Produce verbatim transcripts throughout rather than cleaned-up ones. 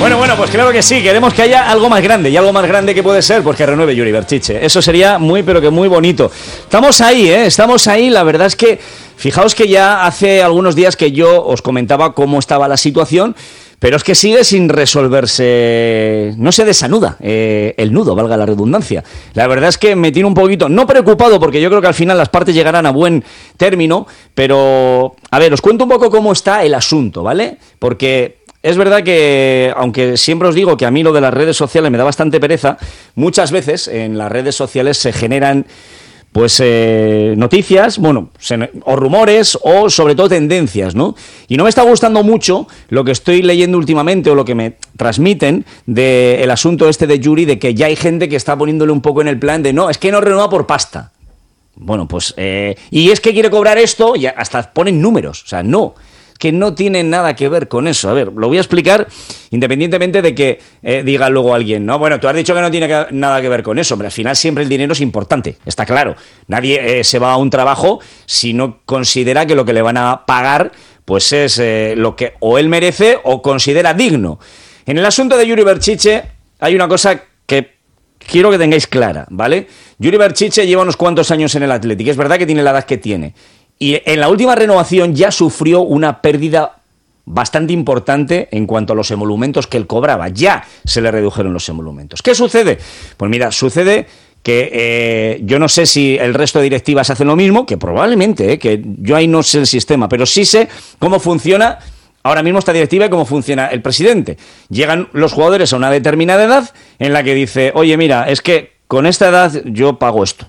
Bueno, bueno, pues claro que sí, queremos que haya algo más grande, y algo más grande que puede ser, pues que renueve Yuri Berchiche. Eso sería muy, pero que muy bonito. Estamos ahí, ¿eh? Estamos ahí, la verdad es que, fijaos que ya hace algunos días que yo os comentaba cómo estaba la situación, pero es que sigue sin resolverse, no se desanuda eh, el nudo, valga la redundancia. La verdad es que me tiene un poquito, no preocupado, porque yo creo que al final las partes llegarán a buen término, pero, a ver, os cuento un poco cómo está el asunto, ¿vale? Porque es verdad que, aunque siempre os digo que a mí lo de las redes sociales me da bastante pereza, muchas veces en las redes sociales se generan pues eh, noticias, bueno, se, o rumores, o sobre todo tendencias, ¿no? Y no me está gustando mucho lo que estoy leyendo últimamente, o lo que me transmiten del asunto este de Yuri, de que ya hay gente que está poniéndole un poco en el plan de, no, es que no renueva por pasta. Bueno, pues, eh, y es que quiere cobrar esto, y hasta ponen números, o sea, no, que no tiene nada que ver con eso. A ver, lo voy a explicar independientemente de que eh, diga luego alguien, no, bueno, tú has dicho que no tiene que, nada que ver con eso, pero al final siempre el dinero es importante, está claro. Nadie eh, se va a un trabajo si no considera que lo que le van a pagar pues es eh, lo que o él merece o considera digno. En el asunto de Yuri Berchiche hay una cosa que quiero que tengáis clara, ¿vale? Yuri Berchiche lleva unos cuantos años en el Athletic, es verdad que tiene la edad que tiene, y en la última renovación ya sufrió una pérdida bastante importante en cuanto a los emolumentos que él cobraba. Ya se le redujeron los emolumentos. ¿Qué sucede? Pues mira, sucede que eh, yo no sé si el resto de directivas hacen lo mismo, que probablemente, eh, que yo ahí no sé el sistema, pero sí sé cómo funciona ahora mismo esta directiva y cómo funciona el presidente. Llegan los jugadores a una determinada edad en la que dice, oye, mira, es que con esta edad yo pago esto.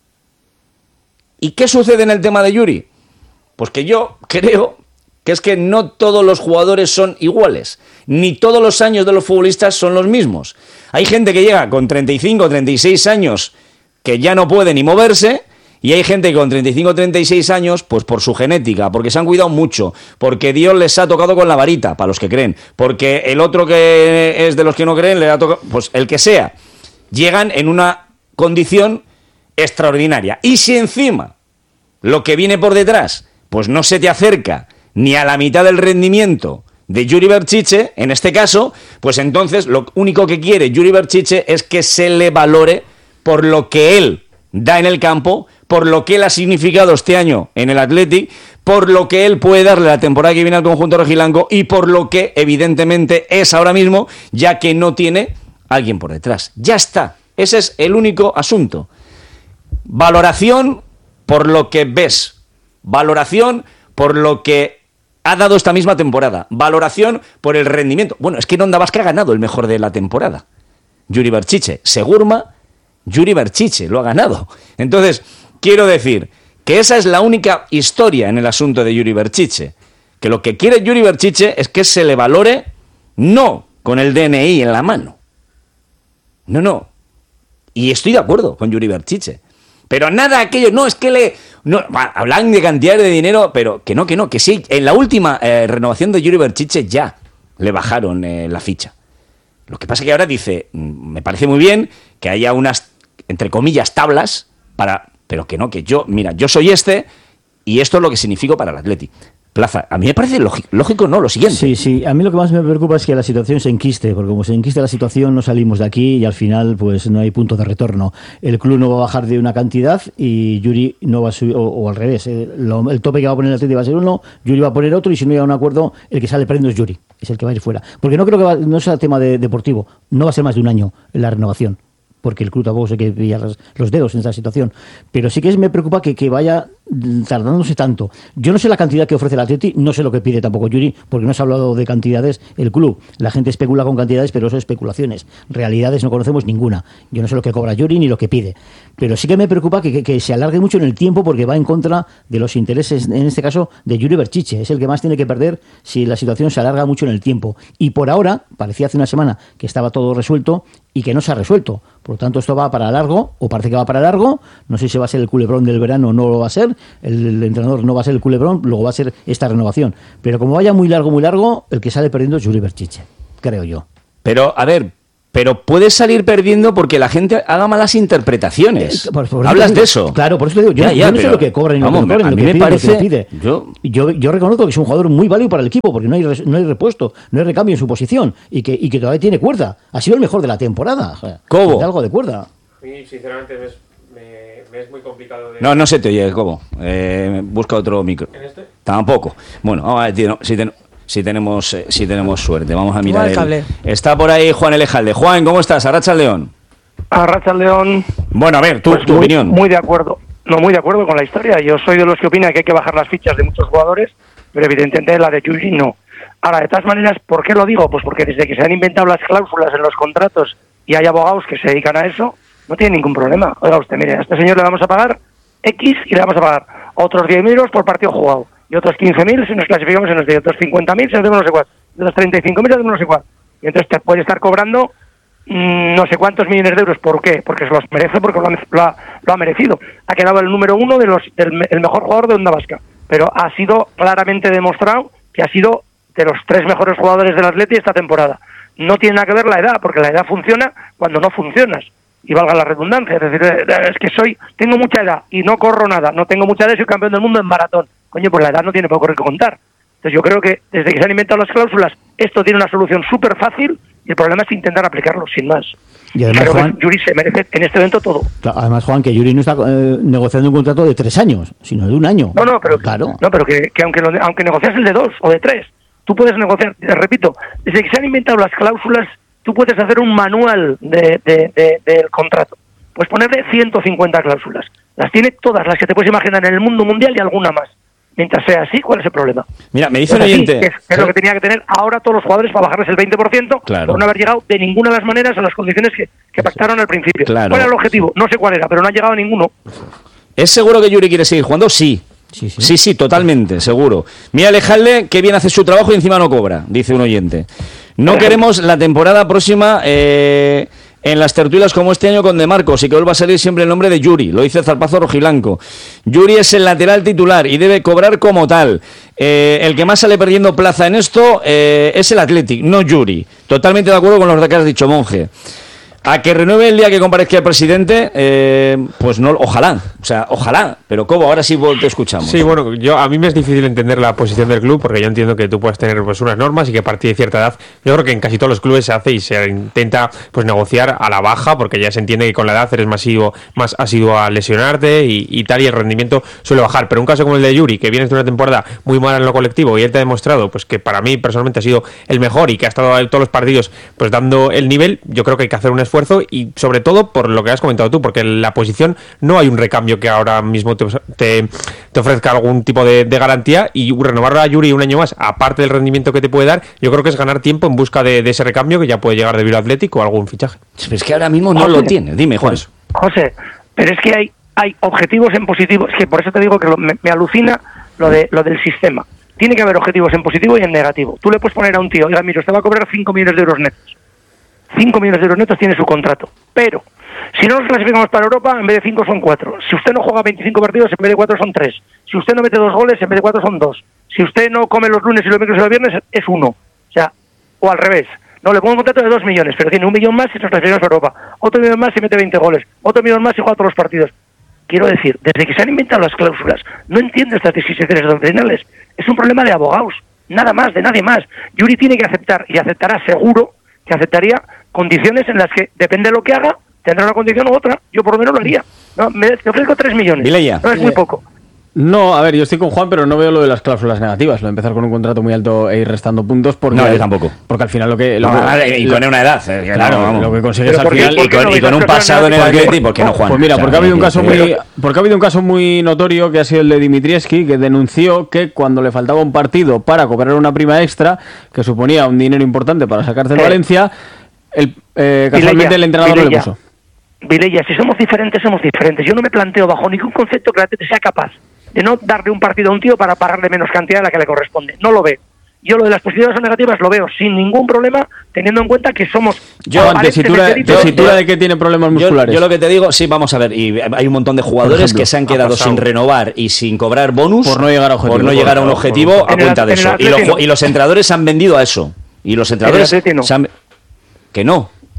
¿Y qué sucede en el tema de Yuri? Pues que yo creo que es que no todos los jugadores son iguales, ni todos los años de los futbolistas son los mismos. Hay gente que llega con treinta y cinco, treinta y seis años que ya no puede ni moverse, y hay gente que con treinta y cinco, treinta y seis años, pues por su genética, porque se han cuidado mucho, porque Dios les ha tocado con la varita, para los que creen, porque el otro que es de los que no creen le ha tocado, pues el que sea, llegan en una condición extraordinaria. Y si encima lo que viene por detrás pues no se te acerca ni a la mitad del rendimiento de Yuri Berchiche, en este caso, pues entonces lo único que quiere Yuri Berchiche es que se le valore por lo que él da en el campo, por lo que él ha significado este año en el Athletic, por lo que él puede darle la temporada que viene al conjunto rojiblanco y por lo que evidentemente es ahora mismo, ya que no tiene alguien por detrás. Ya está. Ese es el único asunto. Valoración por lo que ves. Valoración por lo que ha dado esta misma temporada. Valoración por el rendimiento. Bueno, es que Onda Vasca ha ganado el mejor de la temporada. Yuri Berchiche. Segurma, Yuri Berchiche lo ha ganado. Entonces, quiero decir que esa es la única historia en el asunto de Yuri Berchiche. Que lo que quiere Yuri Berchiche es que se le valore no con el D N I en la mano. No, no. Y estoy de acuerdo con Yuri Berchiche. Pero nada aquello, no, es que le... No, hablan de cantidad de dinero, pero que no, que no, que sí. En la última eh, renovación de Yuri Berchiche ya le bajaron eh, la ficha. Lo que pasa es que ahora dice, me parece muy bien que haya unas, entre comillas, tablas, para, pero que no, que yo, mira, yo soy este y esto es lo que significo para el Athletic. Plaza, a mí me parece lógico, lógico, no, lo siguiente. Sí, sí, a mí lo que más me preocupa es que la situación se enquiste, porque como se enquiste la situación no salimos de aquí y al final pues no hay punto de retorno. El club no va a bajar de una cantidad y Yuri no va a subir, o, o al revés, el, lo, el tope que va a poner el Atlético va a ser uno, Yuri va a poner otro y si no llega a un acuerdo, el que sale perdiendo es Yuri, es el que va a ir fuera. Porque no creo que va, no sea tema de, deportivo, no va a ser más de un año la renovación, porque el club tampoco se quiere pillar los, los dedos en esa situación. Pero sí que es, me preocupa que, que vaya tardándose tanto. Yo no sé la cantidad que ofrece el Atleti, no sé lo que pide tampoco Yuri, porque no se ha hablado de cantidades el club. La gente especula con cantidades, pero son especulaciones. Realidades no conocemos ninguna. Yo no sé lo que cobra Yuri ni lo que pide. Pero sí que me preocupa que, que, que se alargue mucho en el tiempo porque va en contra de los intereses, en este caso, de Yuri Berchiche. Es el que más tiene que perder si la situación se alarga mucho en el tiempo. Y por ahora, parecía hace una semana que estaba todo resuelto y que no se ha resuelto. Por lo tanto, esto va para largo, o parece que va para largo. No sé si va a ser el culebrón del verano o no lo va a ser. El, el entrenador no va a ser el culebrón, luego va a ser esta renovación. Pero como vaya muy largo, muy largo, el que sale perdiendo es Yuri Berchiche, creo yo. Pero, a ver, pero puedes salir perdiendo porque la gente haga malas interpretaciones. Eh, por- por eso Hablas te digo, de eso. Claro, por eso te digo, yo, Ya, ya, yo no sé pero, lo que cobran y lo vamos, que no cobran, a lo mí que me pide, lo que parece- pide. yo- Yo, yo reconozco que es un jugador muy válido para el equipo, porque no hay, res- no hay repuesto, no hay recambio en su posición, y que, y que todavía tiene cuerda. Ha sido el mejor de la temporada. O sea, Cobo. tiene algo de cuerda. A mí, sinceramente, me es, me, me es muy complicado de... No, no se te oye, Cobo. Eh, busca otro micro. ¿En este? Tampoco. Bueno, vamos a ver, tío, no, si, ten- si tenemos, eh, si tenemos suerte. Vamos a mirar. el el- cable. Está por ahí Juan Elejalde. Juan, ¿cómo estás? Arracha el León. Arracha León. Bueno, a ver, tu, Pues tu muy, opinión. Muy de acuerdo. No, muy de acuerdo con la historia. Yo soy de los que opina que hay que bajar las fichas de muchos jugadores, pero evidentemente la de Yuri no. Ahora, de todas maneras, ¿por qué lo digo? Pues porque desde que se han inventado las cláusulas en los contratos y hay abogados que se dedican a eso, no tiene ningún problema. Oiga usted, mire, a este señor le vamos a pagar X y le vamos a pagar otros diez mil euros por partido jugado, y otros quince mil si nos clasificamos en los de otros cincuenta mil si nos demos no sé cuál, y otros treinta y cinco mil si nos demos no sé cuál. Y entonces te puede estar cobrando mm, no sé cuántos millones de euros. ¿Por qué? Porque se los merece, porque lo ha, lo ha, lo ha merecido. Ha quedado el número uno de los del me- el mejor jugador de Onda Vasca, pero ha sido claramente demostrado que ha sido de los tres mejores jugadores del Atleti esta temporada. No tiene nada que ver la edad, porque la edad funciona cuando no funcionas, y valga la redundancia. Es decir, eh, es que soy, tengo mucha edad y no corro nada, no tengo mucha edad y soy campeón del mundo en maratón. Coño, pues la edad no tiene por qué contar. Entonces yo creo que desde que se han inventado las cláusulas, esto tiene una solución súper fácil, y el problema es intentar aplicarlo, sin más. Y además, creo Juan- que Yuri se merece en este evento todo. Claro, además, Juan, que Yuri no está eh, negociando un contrato de tres años, sino de un año. No, no, pero, Claro. no, pero que, que aunque, lo, aunque negocias el de dos o de tres, tú puedes negociar, te repito, desde que se han inventado las cláusulas, tú puedes hacer un manual de, de, de- del contrato. Puedes ponerle ciento cincuenta cláusulas. Las tiene todas las que te puedes imaginar en el mundo mundial y alguna más. Mientras sea así, ¿cuál es el problema? Mira, me dice un Es así, oyente. que es, que es lo que tenía que tener ahora todos los jugadores para bajarles el veinte por ciento, Claro. por no haber llegado de ninguna de las maneras a las condiciones que, que pactaron al principio. Claro. ¿Cuál era el objetivo? No sé cuál era, pero no ha llegado a ninguno. ¿Es seguro que Yuri quiere seguir jugando? Sí. Sí, sí. Sí, sí, totalmente, seguro. Mira, Alejalde, que bien hace su trabajo y encima no cobra, dice un oyente. No queremos la temporada próxima eh, en las tertulias como este año con De Marcos, y que vuelva a salir siempre el nombre de Yuri, lo dice Zarpazo Rojiblanco. Yuri es el lateral titular y debe cobrar como tal. Eh, el que más sale perdiendo plaza en esto eh, es el Athletic, no Yuri. Totalmente de acuerdo con lo que has dicho, Monje. A que renueve el día que comparezca el presidente, eh, pues no, ojalá, o sea, ojalá. Pero ¿cómo? Ahora sí te escuchamos. Sí, bueno, yo a mí me es difícil entender la posición del club, porque yo entiendo que tú puedes tener pues unas normas y que a partir de cierta edad, yo creo que en casi todos los clubes se hace y se intenta pues negociar a la baja, porque ya se entiende que con la edad eres más asiduo, más asiduo a lesionarte y, y tal, y el rendimiento suele bajar. Pero un caso como el de Yuri, que vienes de una temporada muy mala en lo colectivo y él te ha demostrado pues que para mí personalmente ha sido el mejor y que ha estado en todos los partidos pues dando el nivel, yo creo que hay que hacer un esfuerzo, y sobre todo por lo que has comentado tú, porque en la posición no hay un recambio que ahora mismo te, te, te ofrezca algún tipo de, de garantía, y renovar a Yuri un año más, aparte del rendimiento que te puede dar, yo creo que es ganar tiempo en busca de, de ese recambio que ya puede llegar de Bilbao Athletic o algún fichaje. Es que ahora mismo no José, lo tiene. Dime, Juan. José, pero es que hay, hay objetivos en positivo. Es que por eso te digo que lo- me, me alucina lo de lo del sistema. Tiene que haber objetivos en positivo y en negativo. Tú le puedes poner a un tío, oiga, mira, usted va a cobrar cinco millones de euros netos. cinco millones de euros netos tiene su contrato. Pero, si no nos clasificamos para Europa, en vez de cinco son cuatro. Si usted no juega veinticinco partidos, en vez de cuatro son tres. Si usted no mete dos goles, en vez de cuatro son dos. Si usted no come los lunes y los miércoles y los viernes, es uno. O sea, o al revés. No, le pongo un contrato de dos millones, pero tiene un millón más si nos clasificamos para Europa. Otro millón más si mete veinte goles. Otro millón más si juega todos los partidos. Quiero decir, desde que se han inventado las cláusulas, no entiendo estas decisiones doctrinales. Es un problema de abogados, nada más, de nadie más. Yuri tiene que aceptar, y aceptará seguro, que aceptaría condiciones en las que, depende de lo que haga, tendrá una condición u otra. Yo por lo menos lo haría. No, me, te ofrezco tres millones. Vilella. No es muy poco. No, a ver, yo estoy con Juan, pero no veo lo de las cláusulas negativas, lo de empezar con un contrato muy alto e ir restando puntos, porque No, yo tampoco. Porque al final lo que... Lo No, que- y con una edad. eh, que Claro, no, vamos. lo que consigues Pero al ¿por qué? final... Y con, y con un pasado en el Atleti, ¿por qué no, Juan? Pues mira, O sea, porque ha habido un que- caso que- muy porque ha habido un caso muy notorio que ha sido el de Dimitrievski, que denunció que cuando le faltaba un partido para cobrar una prima extra, que suponía un dinero importante para sacarse el Eh. Valencia, el, eh, casualmente Vilella, el entrenador no le Vilella. puso. Vilella, si somos diferentes, somos diferentes. Yo no me planteo bajo ningún concepto que la Atleti sea capaz de no darle un partido a un tío para pagarle menos cantidad de la que le corresponde. No lo veo. Yo lo de las positivas o negativas lo veo sin ningún problema, teniendo en cuenta que somos... Yo, Juan, aparentemente tesitura, diferentes. tesitura de que tiene problemas Yo, musculares. yo lo que te digo, sí, vamos a ver, y hay un montón de jugadores ejemplo, que se han quedado sin renovar y sin cobrar bonus Por no llegar a objetivo. por no llegar a un Por- objetivo por- a En el- cuenta de en el eso. Y los, Atleti no. ju- y los entrenadores se han vendido a eso. Y los entrenadores Atleti no. se han... Que no.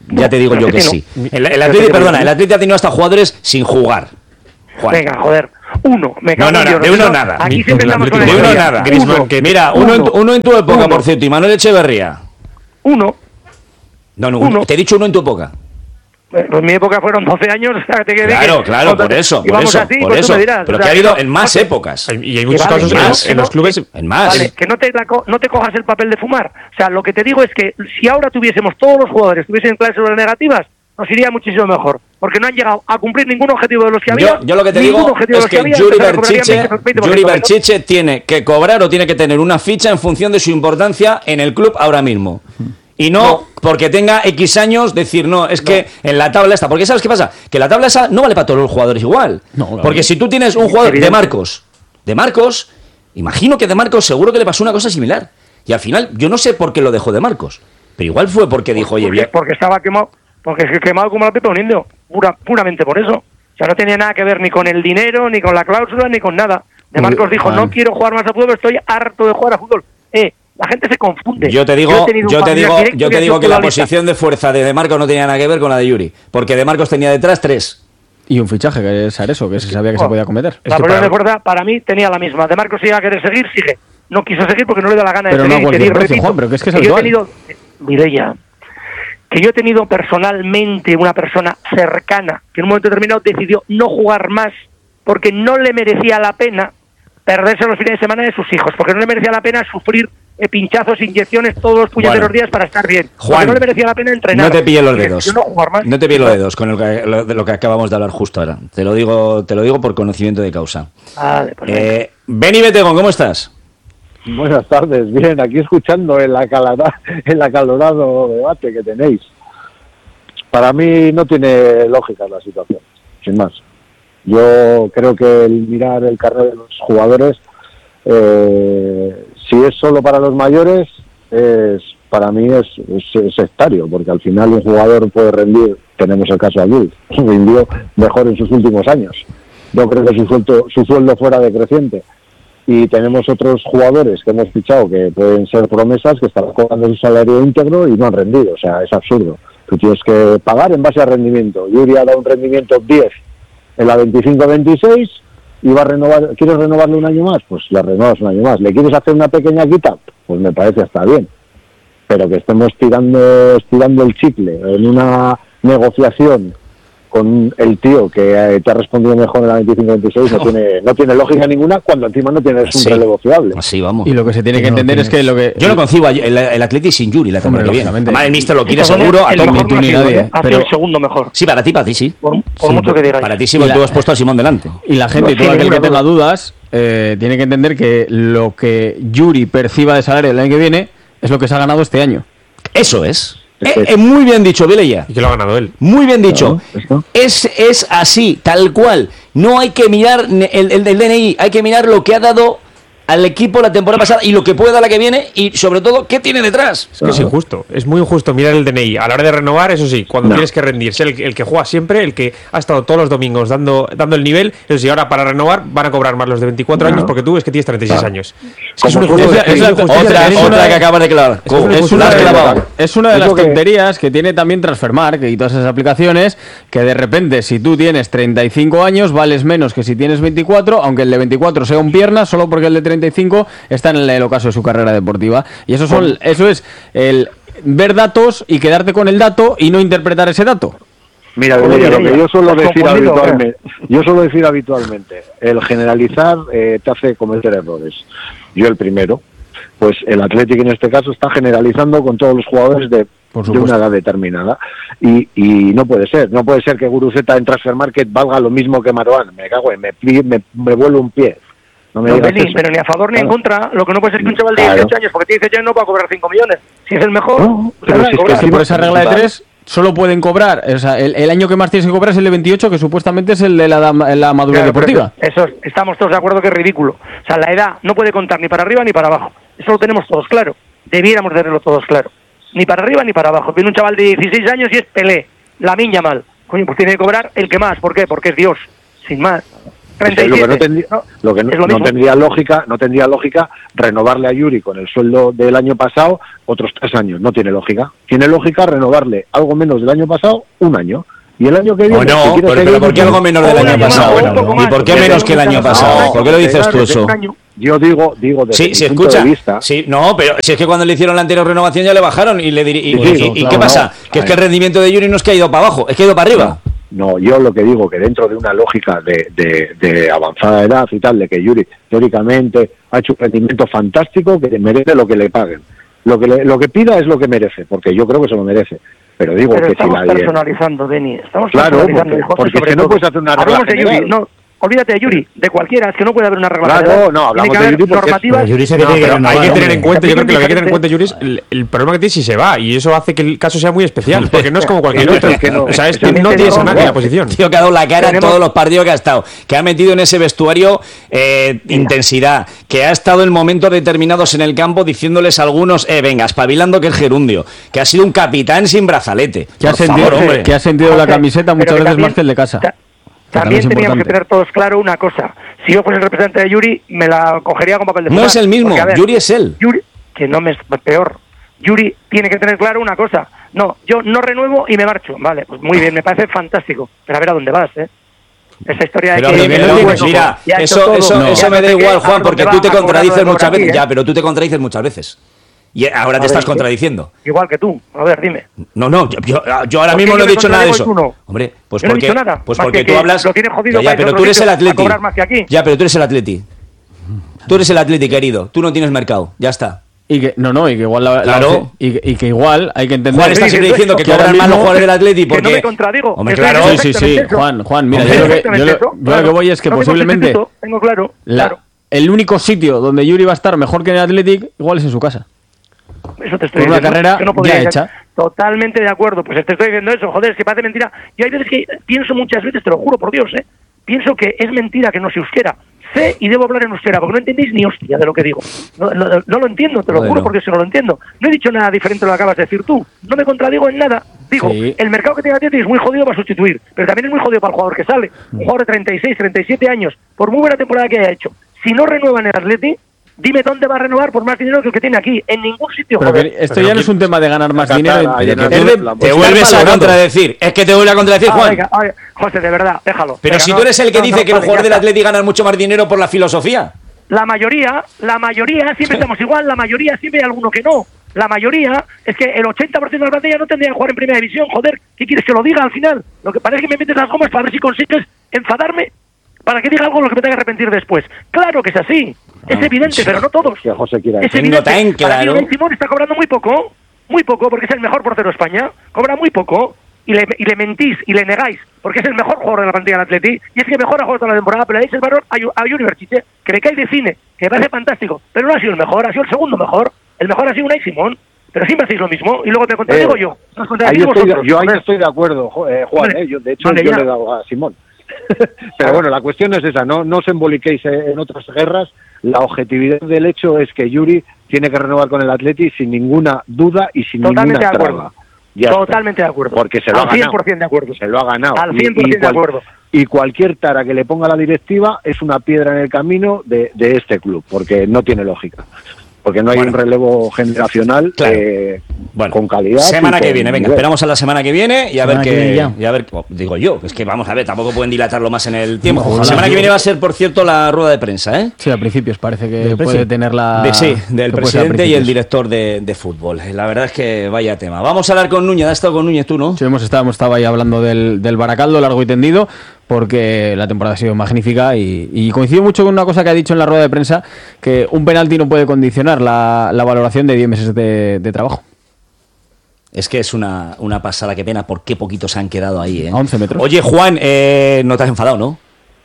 Ya te digo el yo que Atleti sí. El, el Atleti, perdona, el Atleti ha tenido hasta jugadores sin jugar. Juan. Venga, joder. Uno. Me No, cago no, en no, Dios, de uno no, nada. Aquí Ni- siempre ni estamos el con Atleti De el uno Griezmann, nada. Griezmann, que- Mira, uno, en tu, uno en tu época, Uno. por cierto, y Manuel Echeverría. Uno. No, no, Uno. te he dicho uno en tu época. Pues en mi época fueron doce años. O sea, te quiero decir Claro, que- claro, por eso, y por vamos eso, así, por pues tú eso. me dirás, Pero o que sea, ha habido no- en más no te- épocas. Hay- Y hay muchos vale, casos en que los, no, en los que clubes. En más. Vale, que no te, la co- no te cojas el papel de fumar. O sea, lo que te digo es que si ahora tuviésemos todos los jugadores, tuviesen cláusulas negativas, nos iría muchísimo mejor. Porque no han llegado a cumplir ningún objetivo de los que había. Yo, yo lo que te ningún digo objetivo de es los que había, Yuri entonces cobrarían Berchiche, veinte por ciento Yuri menos. Berchiche tiene que cobrar o tiene que tener una ficha en función de su importancia en el club ahora mismo. Y no, No. porque tenga X años decir, no, es que en la tabla está. Porque ¿sabes qué pasa? Que la tabla esa no vale para todos los jugadores igual. No, claro. Porque si tú tienes un jugador de Evidente. Marcos, de Marcos, imagino que de Marcos seguro que le pasó una cosa similar. Y al final, yo no sé por qué lo dejó de Marcos. Pero igual fue porque dijo, oye, Porque, bien. porque estaba quemado, porque es que quemado como la pipa de un indio, pura, puramente por eso. O sea, no tenía nada que ver ni con el dinero, ni con la cláusula, ni con nada. De Marcos dijo, Juan. no quiero jugar más a fútbol, estoy harto de jugar a fútbol. Eh, la gente se confunde. Yo te digo, he tenido un yo te familiar digo, directo yo que te ha digo sido que la futbolista. posición de fuerza de De Marcos no tenía nada que ver con la de Yuri, porque De Marcos tenía detrás tres. Y un fichaje, que es Areso, que se sabía que se podía cometer. Es La que posición para- de fuerza para mí tenía la misma. De Marcos si iba a querer seguir, sigue. No quiso seguir porque no le da la gana Pero de no a seguir. y te cualquier digo, precio, repito, Juan, pero que es que es yo he habitual. tenido, Mireia, que yo he tenido personalmente una persona cercana que en un momento determinado decidió no jugar más porque no le merecía la pena perderse los fines de semana de sus hijos, porque no le merecía la pena sufrir eh, pinchazos, inyecciones todos los puñeteros Bueno. días para estar bien. Juan, porque no le merecía la pena entrenar. No te pilles los Y dedos. decidió no jugar más. No te pilles los dedos con lo que, lo, de lo que acabamos de hablar justo ahora. Te lo digo, te lo digo por conocimiento de causa. Vale, pues venga. Eh, Beni Betegón, ¿cómo estás? Buenas tardes, bien, aquí escuchando el, acalada, el acalorado debate que tenéis. Para mí no tiene lógica la situación, sin más. Yo creo que el mirar el carnet de los jugadores, eh, si es solo para los mayores, es para mí es, es, es sectario, porque al final un jugador puede rendir, tenemos el caso de Luis, rindió mejor en sus últimos años. Yo creo que su sueldo, su sueldo fuera decreciente. Y tenemos otros jugadores que hemos fichado que pueden ser promesas que están cobrando su salario íntegro y no han rendido. O sea, es absurdo. Tú tienes que pagar en base a rendimiento. Yuri ha dado un rendimiento diez en la veinticinco veintiséis y va a renovar. ¿Quieres renovarle un año más? Pues la renovas un año más. ¿Le quieres hacer una pequeña quita? Pues me parece hasta bien. Pero que estemos tirando, estirando el chicle en una negociación con el tío que eh, te ha respondido mejor en la veinticinco veintiséis no tiene no tiene lógica ninguna cuando encima no tienes un Así. relevo fiable. Así vamos. Y lo que se tiene que No lo entender es tienes. que lo que... Yo no concibo a- el, el Atleti sin Yuri la temporada Hombre, que viene. lógicamente. Además, el míster lo quiere Esto seguro a el todo. mejor ni tú no ha ni sido, nadie, ¿eh? Ha pero- sido el segundo mejor. Sí, para ti, para ti, sí. Por, por mucho que digáis. Para ti sí, Y porque la- tú has puesto a Simón delante. Y la gente, y No, todo sin aquel que ninguna tenga duda. dudas, eh, tiene que entender que lo que Yuri perciba de salario el año que viene es lo que se ha ganado este año. Eso es. Es Eh, que- eh, muy bien dicho, Vilella. Y que lo ha ganado él. Muy bien dicho. Claro, esto. Es, es así, tal cual. No hay que mirar ne- el, el del D N I, hay que mirar lo que ha dado al equipo la temporada pasada y lo que puede dar la que viene y sobre todo qué tiene detrás. Es que es injusto, es muy injusto mirar el D N I. A la hora de renovar, eso sí, cuando No. tienes que rendir, ser el, el que juega siempre, el que ha estado todos los domingos dando, dando el nivel, eso sí, ahora para renovar van a cobrar más los de veinticuatro No. años porque tú ves que tienes treinta y seis Claro. años. Es que es Como una tú injusticia, dices, es una es la- injusticia. Otra, es una otra de- que acabas de clavar. Es una, Es es una una has de, clavado. es una de Es las lo que- tonterías que tiene también Transfermarkt y todas esas aplicaciones, que de repente si tú tienes treinta y cinco años vales menos que si tienes veinticuatro, aunque el de veinticuatro sea un pierna, solo porque el de treinta y cinco está en el ocaso de su carrera deportiva. Y eso son eso es el ver datos y quedarte con el dato y no interpretar ese dato. Mira, Oye, Mireia, lo Mireia, que yo suelo has decir confundido, habitualmente, yo suelo decir habitualmente, el generalizar eh, te hace cometer errores. Yo el primero, pues el Athletic en este caso está generalizando con todos los jugadores de, Por de supuesto. una edad determinada y, y no puede ser, no puede ser que Guruceta en Transfer Market valga lo mismo que Marouane. Me cago en, me, pli- me, me vuelo un pie. No me No, digas Beni, eso. pero ni a favor ni en Claro. contra. Lo que no puede ser que un chaval de Claro. dieciocho años, porque tiene dieciocho años, no va a cobrar cinco millones. Si es el mejor, No, pues pero habrá si que es que cobrar. Es que por esa regla de Vale. tres solo pueden cobrar, o sea, el, el año que más tienes que cobrar es el de veintiocho, que supuestamente es el de la, dam- la madurez Claro, pero deportiva. Eso, eso estamos todos de acuerdo que es ridículo. O sea, la edad no puede contar ni para arriba ni para abajo. Eso lo tenemos todos claro. Debiéramos tenerlo todos claro. Ni para arriba ni para abajo. Viene un chaval de dieciséis años y es Pelé, la miña mal. Coño, pues tiene que cobrar el que más. ¿Por qué? Porque es Dios. Sin más. treinta y siete. Lo que no tendría, no, lo que no, es lo no mismo. tendría lógica, no tendría lógica renovarle a Yuri con el sueldo del año pasado otros tres años. No tiene lógica. Tiene lógica renovarle algo menos del año pasado un año. Y el año que viene... O no, si quiere pero, seguir, pero ¿por qué algo menos del un año año más, pasado? un poco ¿Y más. por qué Yo menos tengo que el año muchas- pasado? no, ¿Por qué lo dices claro, tú desde eso? un año. Yo digo, digo desde Sí, mi se punto escucha. de vista... Sí, no, pero si es que cuando le hicieron la anterior renovación ya le bajaron y le diri- y, Sí, y- sí, y- ¿y claro, qué pasa? no. Que es que el rendimiento de Yuri no es que ha ido para abajo, es que ha ido para arriba. No, yo lo que digo que dentro de una lógica de, de, de avanzada edad y tal, de que Yuri teóricamente ha hecho un rendimiento fantástico, que merece lo que le paguen. Lo que le- lo que pida es lo que merece, porque yo creo que se lo merece. Pero digo Pero que si estamos la personalizando, Deni. Estamos Claro, personalizando. porque- y José, porque sobre es que no todo. puedes hacer una regla Hablamos de Yuri, general. no. Olvídate de Yuri, de cualquiera, es que no puede haber una regla Claro, general. no, hablamos Tiene que de haber Yuri porque es- normativas. Pero Yuri se No, tiene que pero renovar, hay que tener hombre. en cuenta, yo creo que lo que hay que tener en diferente. cuenta, Yuri, es el, el problema que tiene si se va, y eso hace que el caso sea muy especial, porque no es como cualquier No, otro. es que no. O sea, es que También no tienes a tenemos- nadie en la posición. Tío, que ha dado la cara en Tenemos- todos los partidos que ha estado, que ha metido en ese vestuario eh, intensidad, que ha estado en momentos determinados en el campo diciéndoles a algunos, eh, venga, espabilando que el gerundio, que ha sido un capitán sin brazalete. Que ha Por sentido, favor, hombre. que ha sentido la José, camiseta muchas pero que veces también- más que el de casa. ta- también También es teníamos que importante. tener todos claro una cosa. Si yo fuese el representante de Yuri, me la cogería con papel de No fumar, es el mismo, porque, a ver, Yuri es él. Yuri, que no me es peor. Yuri tiene que tener claro una cosa. No, yo no renuevo y me marcho. Vale, pues muy bien, me parece fantástico. Pero a ver a dónde vas, ¿eh? Esa historia de Pero, que... pero, que pero, no, pues, bueno, mira, ya ha hecho eso, todo, eso, no, eso ya me no da sé qué, igual, a Juan, ver porque dónde tú te va, a cobrar contradices lo de muchas cobrar veces. aquí, Ya, ¿eh? pero tú te contradices muchas veces. Y ahora A te estás ver, contradiciendo. Igual que tú. A ver, dime. No, no, yo, yo- yo ahora ¿Por qué mismo no yo he me dicho nada de contradigo y eso. tú no? Hombre, pues Yo no he porque, dicho nada, pues más porque que tú que hablas. lo tienes jodido Ya, ya, para pero irse tú a eres otro el sitio a atleti. cobrar más que aquí. Ya, pero tú eres el atleti. Tú eres el atleti, querido. Tú no tienes mercado. Ya está. Y que, no, no, y que igual la, la- Claro. y, que- y que igual hay que entender Juan, estoy estás diciendo diciendo eso, que que ahora cobran más los mismo- jugadores del atleti que porque. no me contradigo. Hombre, Estoy claro. diciendo Sí, sí, sí, exactamente eso. Juan, Juan, mira, Hombre, yo lo que, yo exactamente lo, eso, yo claro. lo que voy es que No tengo posiblemente sustituto, tengo claro, la- claro. el único sitio donde Yuri va a estar mejor que en el Athletic igual es en su casa. Eso te estoy Por una diciendo, carrera que no podría ya ser. hecha. Totalmente de acuerdo. Pues te estoy diciendo eso, joder, es que parece mentira. Yo hay veces que pienso muchas veces, te lo juro por Dios, ¿eh? Pienso que es mentira que no sé euskera. Sé y debo hablar en euskera, porque no entendéis ni hostia de lo que digo. No, no, no lo entiendo, te lo Bueno. juro, porque si no lo entiendo. No he dicho nada diferente de lo que acabas de decir tú. No me contradigo en nada. Digo, Sí. el mercado que tiene Atleti es muy jodido para sustituir, pero también es muy jodido para el jugador que sale. Un jugador de treinta y seis, treinta y siete años, por muy buena temporada que haya hecho. Si no renueva en el Atleti, dime dónde va a renovar por más dinero que el que tiene aquí. En ningún sitio, Pero joder. que esto Pero ya no que- es un tema de ganar más Qatar, dinero. ahí en es el- de- la- Te Estar vuelves a valorando. contradecir. Es que te vuelve a contradecir, Ah, Juan. venga, ay, José, de verdad, déjalo. Pero Venga, si no, tú eres el que no, dice no, que los vale, jugadores del ya está. Atleti ganan mucho más dinero por la filosofía. La mayoría, la mayoría, siempre estamos igual, la mayoría siempre hay alguno que no. La mayoría es que el ochenta por ciento de la plantilla no tendría que jugar en primera división, joder, ¿qué quieres que lo diga al final? Lo que parece que me metes las gomas para ver si consigues enfadarme, para que diga algo lo que me tenga que arrepentir después. Claro que es así, es evidente, pero no todos. Que José quiera Es decir. No tan evidente. Para mí claro. Unai Simón está cobrando muy poco, muy poco, porque es el mejor portero de España, cobra muy poco, y le, y le mentís y le negáis, porque es el mejor jugador de la plantilla del Atleti, y es que mejor ha jugado toda la temporada, pero le dais el valor a, Yu- a Yuri Berchiche, que le cae de cine, que me parece fantástico, pero no ha sido el mejor, ha sido el segundo mejor, el mejor ha sido Unai Simón, pero siempre hacéis lo mismo, y luego te contradigo Eh, yo, nos Ahí contradicís estoy de- vosotros, yo ahí joder. estoy de acuerdo, jo- eh, Juan. Hombre, eh, yo, de hecho, vale, yo ya. le he dado a Simón. Pero bueno, la cuestión es esa, no, no os emboliquéis eh, en otras guerras. La objetividad del hecho es que Yuri tiene que renovar con el Atleti sin ninguna duda y sin Totalmente ninguna de acuerdo. traba. Ya está. Totalmente de acuerdo. Porque se lo Al ha ganado. cien por ciento de acuerdo. Se lo ha ganado. Al Y- cien por ciento y de cual- acuerdo. Y cualquier tara que le ponga la directiva es una piedra en el camino de, de este club, porque no tiene lógica. Porque no hay Bueno. un relevo generacional Claro. eh, Bueno, con calidad. semana y que con viene, venga, nivel. esperamos a la semana que viene y a ver Semana que qué. viene ya. Y a ver, oh, digo yo, es que vamos a ver, tampoco pueden dilatarlo más en el tiempo. Ojalá. La semana que viene va a ser, por cierto, la rueda de prensa, ¿eh? Sí, a principios parece que Del puede presi. tener la. De, sí, del que puede ser a presidente y el principios. director de, de fútbol. La verdad es que vaya tema. Vamos a hablar con Núñez. ¿Has estado con Núñez tú, no? Sí, hemos estado, hemos estado ahí hablando del, del Baracaldo largo y tendido, porque la temporada ha sido magnífica y, y coincido mucho con una cosa que ha dicho en la rueda de prensa, que un penalti no puede condicionar la, la valoración de diez meses de, de trabajo. Es que es una, una pasada, qué pena, por qué poquitos han quedado ahí, ¿eh? A once metros. Oye, Juan, eh, no te has enfadado, ¿no?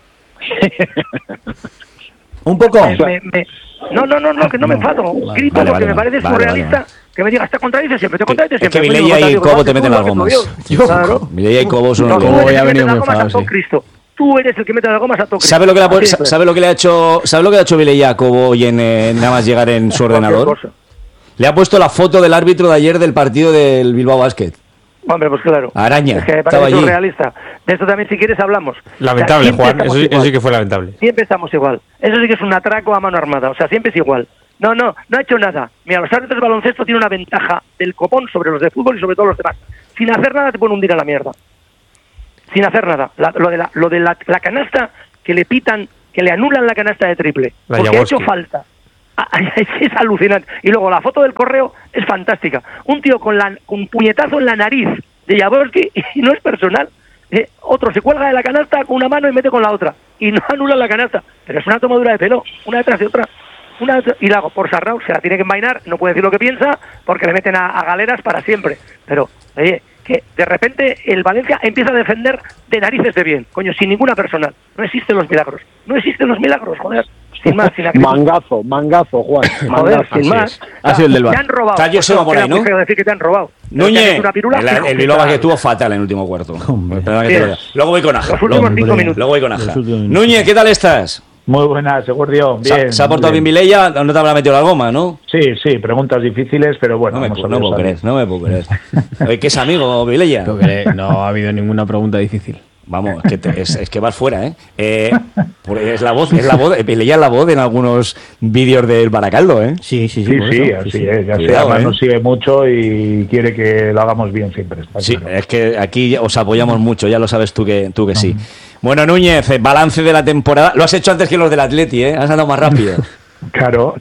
Un poco. Me- me- no, no, no, no, que no me enfado. Grito Vale, porque vale, me parece vale, surrealista vale, que me digas, te contradices siempre, te contradices Es que siempre. Vilella Coño, y digo, Cobo vale, te meten tú, las vale, gomas. por Dios. Claro. Vilella y Cobo son No, unos tú Cobo eres ya ha el que venido mete muy las gomas a enfadado, todo sí. Cristo. Tú eres el que mete las gomas a todo Cristo. ¿Sabe lo que le ha, pu- Así sa- es. ¿sabe lo que le ha hecho, ¿sabe lo que le ha hecho Vilella a Cobo hoy en eh, nada más llegar en su ordenador? Cualquier cosa. Le ha puesto la foto del árbitro de ayer del partido del Bilbao Basket. Hombre, pues claro. Araña, Es que me estaba parece allí. surrealista. De esto también, si quieres, hablamos. Lamentable, o sea, Juan, eso, eso sí que fue lamentable. Siempre estamos igual. Eso sí que es un atraco a mano armada, o sea, siempre es igual. No, no, no ha hecho nada. Mira, los árbitros de baloncesto tienen una ventaja del copón sobre los de fútbol y sobre todo los demás. Sin hacer nada te pueden hundir a la mierda. Sin hacer nada. La, lo de, la, lo de la, la canasta que le pitan, que le anulan la canasta de triple. La porque Jaworski. ha hecho falta. Es, es alucinante. Y luego la foto del correo es fantástica. Un tío con, la, con un puñetazo en la nariz de Jaworski y no es personal. Eh, otro se cuelga de la canasta con una mano y mete con la otra. Y no anula la canasta. Pero es una tomadura de pelo, una detrás de otra. Una detrás, y luego, por Sarrau, se la tiene que envainar, no puede decir lo que piensa, porque le meten a, a galeras para siempre. Pero, oye, que de repente el Valencia empieza a defender de narices de bien. Coño, sin ninguna personal. No existen los milagros. No existen los milagros, joder. Sin más, sin acritud. Mangazo, mangazo, Juan. Joder, Mangazo. sin más. Ha sido el del Te bar. han robado. Está Joseba por ahí, Queda muy ¿no? feo decir que te han robado. Pero Núñez, te han hecho una pirula, el, fijo, el que Bilbao está- que estuvo fatal en el último cuarto. Hombre. Perdona que Sí. te lo diga. Luego voy con Aja. Los últimos Luego, cinco minutos. luego voy con Aja. Los últimos minutos. Núñez, ¿qué tal estás? Muy buenas, Segurdio. ¿Se ha- Bien. ¿Se ha portado bien bien. Vilella? No te habrá metido la goma, ¿no? Sí, sí, preguntas difíciles, pero bueno. No me, vamos pu- a no ver, puedo ¿sabes? creer, no me puedo creer. Oye, ¿qué es amigo, Vilella? Creo que no ha habido ninguna pregunta difícil. Vamos, es que, te- es, es que vas fuera, ¿eh? eh por- es la voz, es la voz, Vilella es la voz en algunos vídeos del Baracaldo, ¿eh? Sí, sí, sí. Sí, por sí, eso, así sí. es. Ya sé, Cuidado, además ¿eh? nos sigue mucho y quiere que lo hagamos bien siempre. está Sí, claro. es que aquí os apoyamos mucho, ya lo sabes tú que, tú que sí. Bueno, Núñez, eh, balance de la temporada. Lo has hecho antes que los del Atleti, ¿eh? Has andado más rápido. Claro,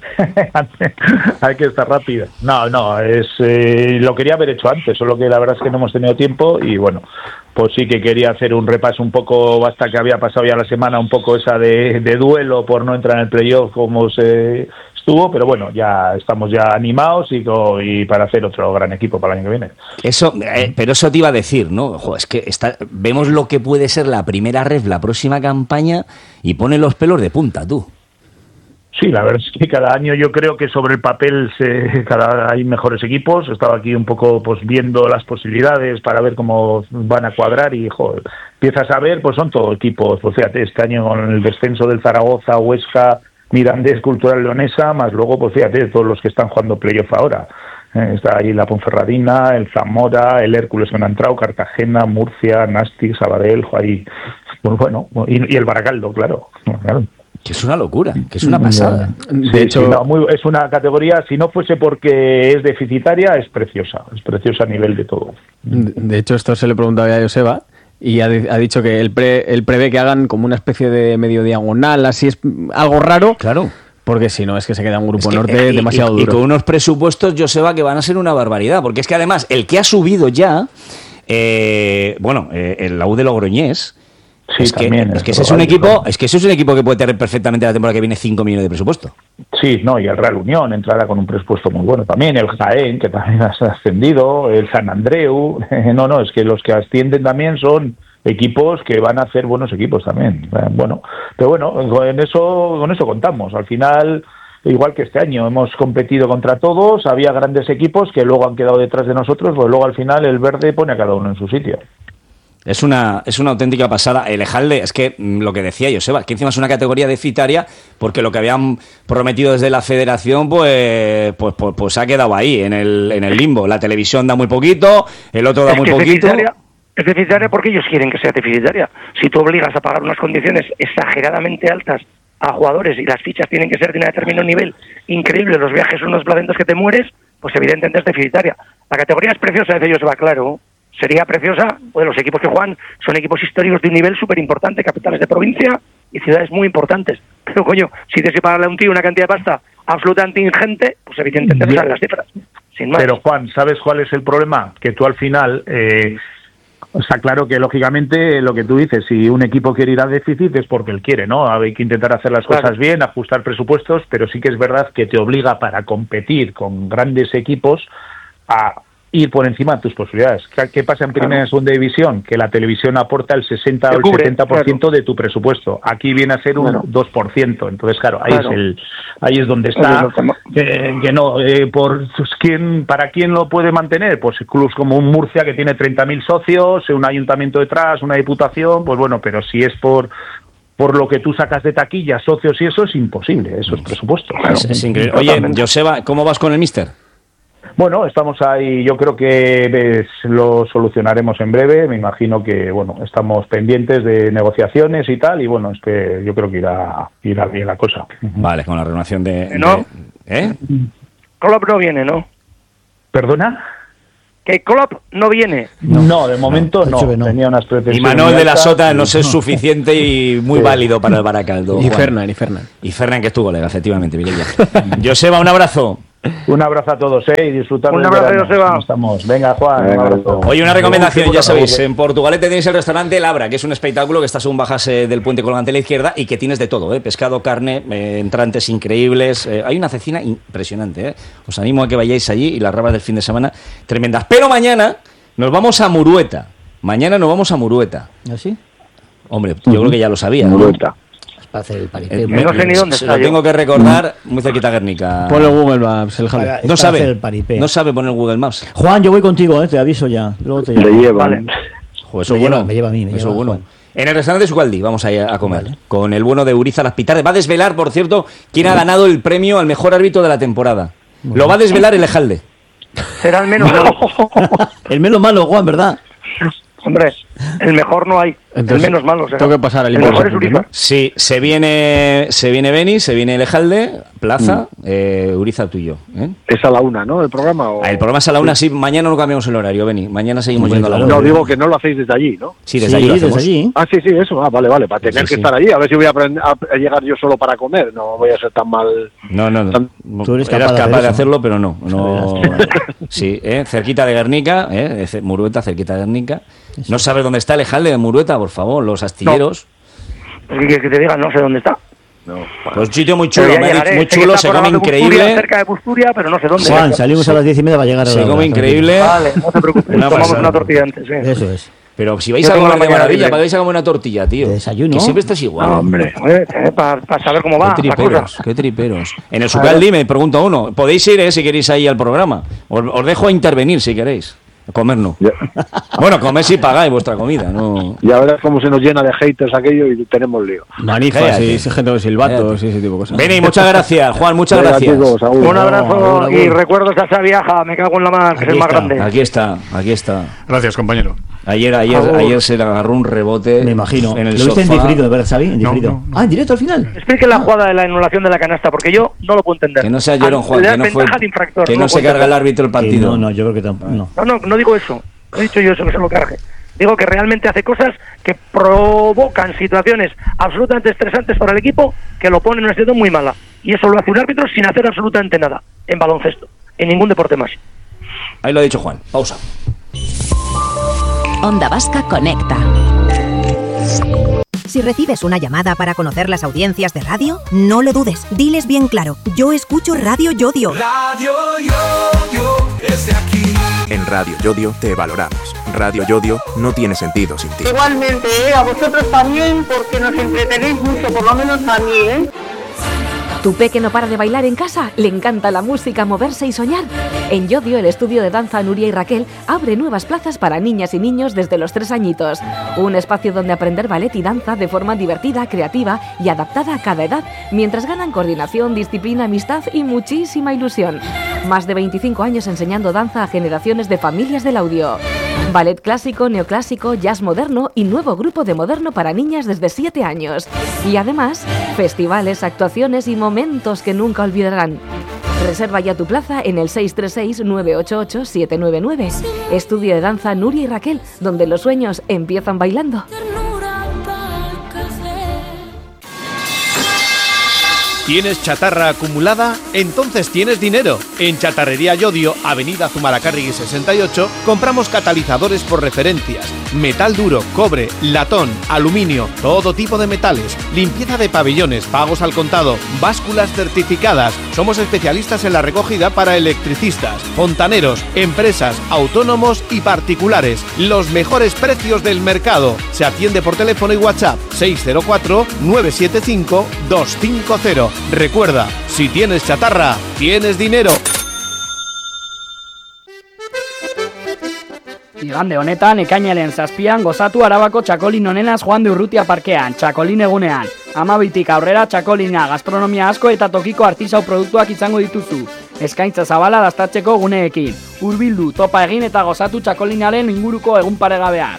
hay que estar rápido. No, no, es eh, lo quería haber hecho antes, solo que la verdad es que no hemos tenido tiempo y bueno, pues sí que quería hacer un repaso un poco, hasta que había pasado ya la semana, un poco esa de, de duelo por no entrar en el playoff como se estuvo, pero bueno, ya estamos ya animados y, co- y para hacer otro gran equipo para el año que viene. Eso, eh, pero eso te iba a decir, ¿no? Ojo, es que está, vemos lo que puede ser la primera ref, la próxima campaña, y pone los pelos de punta, tú. Sí, la verdad es que cada año yo creo que sobre el papel se, cada hay mejores equipos. Estaba aquí un poco pues viendo las posibilidades para ver cómo van a cuadrar y joder, empiezas a ver, pues son todos equipos. Pues fíjate, este año con el descenso del Zaragoza, Huesca, Mirandés, Cultural Leonesa, más luego, pues fíjate, todos los que están jugando playoff ahora. Eh, está ahí la Ponferradina, el Zamora, el Hércules que no ha entrado, Cartagena, Murcia, Nasti, Sabadell, ahí, pues bueno, y, y el Baracaldo, claro, claro. Que es una locura, que es una pasada. De Sí, hecho, sí, no, muy- es una categoría, si no fuese porque es deficitaria, es preciosa, es preciosa a nivel de todo. de hecho, esto se le preguntaba a Joseba y ha, di- ha dicho que él, pre, él prevé que hagan como una especie de medio diagonal, así es algo raro, Claro. porque si no es que se queda un grupo Es que, norte eh, y- demasiado y, y duro. con unos presupuestos, Joseba, que van a ser una barbaridad, porque es que además, el que ha subido ya, eh, bueno, eh, el la U de Logroñés, Sí, es que, también, es que es ese es un probable, equipo, claro. es que ese es un equipo que puede tener perfectamente la temporada que viene cinco millones de presupuesto. Sí, no, y el Real Unión entrará con un presupuesto muy bueno también, el Jaén, que también ha ascendido, el San Andreu, no, no, es que los que ascienden también son equipos que van a hacer buenos equipos también. Eh, Bueno, pero bueno, con eso, con eso contamos. Al final, igual que este año, hemos competido contra todos, había grandes equipos que luego han quedado detrás de nosotros, pues luego al final el verde pone a cada uno en su sitio. Es una, es una auténtica pasada. El Ejalde, es que mm, lo que decía Joseba, que encima es una categoría deficitaria porque lo que habían prometido desde la federación, pues, pues, pues, pues ha quedado ahí, en el, en el limbo. La televisión da muy poquito, el otro da Es muy que es poquito. deficitaria, es deficitaria porque ellos quieren que sea deficitaria. Si tú obligas a pagar unas condiciones exageradamente altas a jugadores y las fichas tienen que ser de un determinado nivel increíble, los viajes son unos placentos que te mueres, pues evidentemente es deficitaria. La categoría es preciosa, dice Joseba, claro. Sería preciosa, pues los equipos que juegan son equipos históricos de un nivel súper importante, capitales de provincia y ciudades muy importantes. Pero coño, si tienes que pagarle a un tío una cantidad de pasta absolutamente ingente, pues evidentemente no salen las cifras. Sin más. Pero Juan, ¿sabes cuál es el problema? Que tú al final, eh, está claro que lógicamente lo que tú dices, si un equipo quiere ir a déficit es porque él quiere, ¿no? Hay que intentar hacer las Claro. cosas bien, ajustar presupuestos, pero sí que es verdad que te obliga para competir con grandes equipos a ir por encima de tus posibilidades. ¿Qué- ¿Qué pasa en primera y segunda división? Que la televisión aporta el sesenta Te o el cubre, setenta por ciento de tu presupuesto. Aquí viene a ser un Claro. dos por ciento. Entonces, claro, ahí Claro. es el ahí es donde Ahí es está. donde estamos. Que, que no, eh, por pues, ¿quién, ¿para quién lo puede mantener? Pues clubes como un Murcia que tiene treinta mil socios, un ayuntamiento detrás, una diputación, pues bueno, pero si es por por lo que tú sacas de taquilla, socios y eso, es imposible, eso es presupuesto. Claro. Es, es increíble. Oye, Joseba, ¿cómo vas con el míster? Bueno, estamos ahí, yo creo que ves, lo solucionaremos en breve, me imagino que, bueno, estamos pendientes de negociaciones y tal, y bueno, es que yo creo que irá, irá bien la cosa. Vale, con la renovación de... ¿No? de- ¿Eh? Klopp no viene, ¿no? ¿Perdona? Que Klopp no viene. No, de momento no, hecho que no. tenía unas pretensiones. Y Manuel muy de la altas Sota y- no es suficiente y muy Sí. válido para el Baracaldo. Y Juan. Fernan, y Fernan. Y Fernan, que es tu colega, efectivamente, Vilella. Joseba, un abrazo. Un abrazo a todos, ¿eh? Y disfrutar Un del abrazo, verano. Joseba. Estamos. Venga, Juan, Venga, un abrazo. Oye, una recomendación, ya Bueno, sabéis, bueno, en Portugalete tenéis el restaurante Labra, que es un espectáculo que está según bajas eh, del puente colgante a la izquierda y que tienes de todo, ¿eh? Pescado, carne, eh, entrantes increíbles. eh, hay una cecina impresionante, ¿eh? Os animo a que vayáis allí y las rabas del fin de semana tremendas. Pero mañana nos vamos a Murueta. Mañana nos vamos a Murueta. ¿Así? Hombre, yo creo que ya lo sabía, ¿no? Murueta. Para hacer el paripé. Eh, no sé ni dónde se está lo yo. tengo que recordar, muy cerquita de Guernica. Ponle Google Maps, el Javi. Para- No es para hacer el sabe, paripé. no sabe poner Google Maps. Juan, yo voy contigo, ¿eh? Te aviso ya. Luego te Le llamo. llevan. Vale. Joder, eso Me es bueno. lleva- me lleva a mí, me Eso lleva es bueno. Juan. En el restaurante Sucaldi vamos a ir a comer. Con el bueno de Uriza Las Pitardes. Va a desvelar, por cierto, quién ha ganado el premio al mejor árbitro de la temporada. Lo va a desvelar el Ejalde. Será el menos malo. El menos malo, Juan, ¿verdad? Hombre, el mejor no hay. Entonces, el menos malo será. tengo que pasar al El impuesto, mejor es Uriza. ¿no? Sí, se viene, se viene Beni, se viene el Ejalde, Plaza, eh, Uriza tú y yo. ¿eh? Es a la una, ¿no? El programa. O... Ah, el programa es a la una, sí. Mañana no cambiamos el horario, Beni. Mañana seguimos Hombre, yendo a la claro. una. No, digo que no lo hacéis desde allí, ¿no? Sí, desde Sí, allí lo desde hacemos. allí. Ah, sí, sí, eso. Ah, vale, vale. Para tener Sí, que sí. estar allí. A ver si voy a, aprender, a llegar yo solo para comer. No voy a ser tan mal. No, no, no. Tam- Tú eres Eras capaz de capaz hacer de eso. hacerlo, pero no. no sí, ¿eh? Cerquita de Guernica, ¿eh? Ce- Murueta, cerquita de Guernica. No sabes dónde está el Ejalde de Murueta, por favor, los astilleros. Pues que, que te digan, no sé dónde está. No. Pues un sitio muy Pero chulo, ya me ha dicho, llegaré. muy Sé que chulo, está se por come abajo de Busturia, increíble. cerca de Busturia, pero no sé dónde. Juan, salimos a las diez y media, va a llegar a Se la come hora, increíble. Vale, no te preocupes. Una Tomamos pasada. una tortilla antes. ¿eh? Eso es. Pero si vais Yo a tengo comer la de mañana maravilla, libre. ¿para qué vais a comer una tortilla, tío? De desayuno. Que siempre estás igual. No, hombre. Para saber cómo va Qué la cosa. triperos, qué triperos. En el Sucaldi me pregunta uno, podéis ir, eh, si queréis ahí al programa. Os, os dejo intervenir si queréis. Comer no. Ya, Bueno, comer si pagáis vuestra comida, no. ya verás cómo se nos llena de haters aquello y tenemos lío. Manifas Cállate. y gente con silbatos y ese tipo de cosas. Beni, muchas gracias, Juan, muchas Venga, gracias. chicos, agur. Un abrazo agur, agur. y recuerdos a esa viaja. Me cago en la mar, que es Aquí el más está. grande. Aquí está, aquí está. Gracias, compañero. Ayer, ayer, Agur. ayer se le agarró un rebote. Me imagino. En el ¿Lo viste en sofá. diferido, verdad, Xavi? En No, diferido. no, no. Ah, en directo al final. Explique la jugada de la anulación de la canasta, porque yo no lo puedo entender. Que no sea Jerón, Juan, Le da que no, fue, ventaja al infractor, que no lo se puedo carga el entender. árbitro el Que partido. no, no, yo creo que tampoco. No. No, no, no digo eso. No he dicho yo eso, que se lo cargue. Digo que realmente hace cosas que provocan situaciones absolutamente estresantes para el equipo, que lo ponen en una situación muy mala. Y eso lo hace un árbitro sin hacer absolutamente nada. En baloncesto. En ningún deporte más. Ahí lo ha dicho Juan. Pausa. Onda Vasca Conecta. Si recibes una llamada para conocer las audiencias de radio, no lo dudes. Diles bien claro. Yo escucho Radio Yodio. Radio Yodio desde aquí. En Radio Yodio te valoramos. Radio Yodio no tiene sentido sin ti. Igualmente, ¿eh? A vosotros también, porque nos entretenéis mucho, por lo menos a mí, ¿eh? ¿Tu peque no para de bailar en casa? ¿Le encanta la música, moverse y soñar? En Yodio, el estudio de danza Nuria y Raquel abre nuevas plazas para niñas y niños desde los tres añitos. Un espacio donde aprender ballet y danza de forma divertida, creativa y adaptada a cada edad, mientras ganan coordinación, disciplina, amistad y muchísima ilusión. Más de veinticinco años enseñando danza a generaciones de familias del audio. Ballet clásico, neoclásico, jazz moderno y nuevo grupo de moderno para niñas desde siete años. Y además, festivales, actuaciones y momentos que nunca olvidarán. Reserva ya tu plaza en el seis tres seis, nueve ocho ocho, siete nueve nueve. Estudio de danza Nuria y Raquel, donde los sueños empiezan bailando. ¿Tienes chatarra acumulada? Entonces tienes dinero. En Chatarrería Yodio, Avenida Zumalacárregui sesenta y ocho, compramos catalizadores por referencias, metal duro, cobre, latón, aluminio, todo tipo de metales, limpieza de pabellones, pagos al contado, básculas certificadas. Somos especialistas en la recogida para electricistas, fontaneros, empresas, autónomos y particulares. Los mejores precios del mercado. Se atiende por teléfono y WhatsApp seis cero cuatro, nueve siete cinco, dos cinco cero. Recuerda, si tienes chatarra, tienes dinero. Igande honetan, ekainaren zazpian gozatu Arabako txakolin onenaz joan de Urrutia parkean, txakolin egunean. Amabitik aurrera txakolina, gastronomia asko eta tokiko artisau produktuak izango dituzu. eskaintza zabala dastatzeko guneekin. Hurbildu, topa egin eta gozatu txakolinaren inguruko egun paregabeak.